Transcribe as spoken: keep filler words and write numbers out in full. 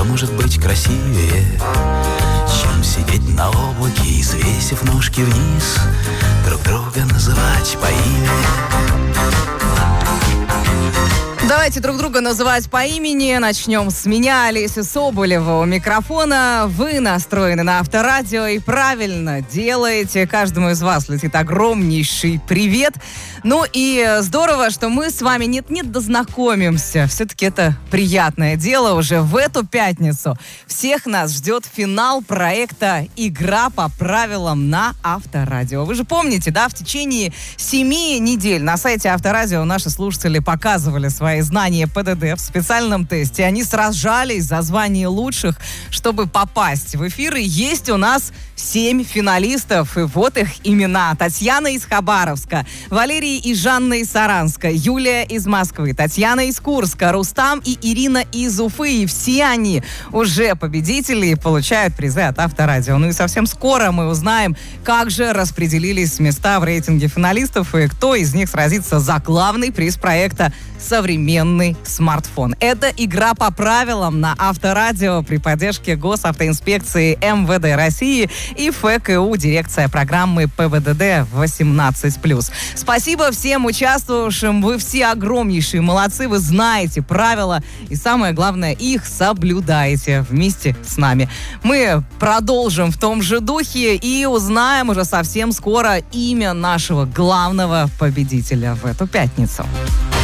может быть красивее, чем сидеть на облаке и, свесив ножки вниз, друг друга называть по имени? Давайте друг друга называть по имени. Начнем с меня, Олеси Соболева, у микрофона. Вы настроены на Авторадио и правильно делаете. Каждому из вас летит огромнейший привет. Ну и здорово, что мы с вами нет-нет дознакомимся. Все-таки это приятное дело уже в эту пятницу. Всех нас ждет финал проекта «Игра по правилам» на Авторадио. Вы же помните, да, в течение семи недель на сайте Авторадио наши слушатели показывали свои знания ПДД в специальном тесте. Они сражались за звание лучших, чтобы попасть в эфир. И есть у нас семь финалистов. И вот их имена. Татьяна из Хабаровска, Валерий и Жанна из Саранска, Юлия из Москвы, Татьяна из Курска, Рустам и Ирина из Уфы. И все они уже победители и получают призы от Авторадио. Ну и совсем скоро мы узнаем, как же распределились места в рейтинге финалистов и кто из них сразится за главный приз проекта «Современный смартфон». Это игра по правилам на Авторадио при поддержке Госавтоинспекции МВД России и ФКУ, дирекция программы ПВДД восемнадцать плюс. Спасибо всем участвовавшим. Вы все огромнейшие молодцы. Вы знаете правила и, самое главное, их соблюдаете вместе с нами. Мы продолжим в том же духе и узнаем уже совсем скоро имя нашего главного победителя в эту пятницу.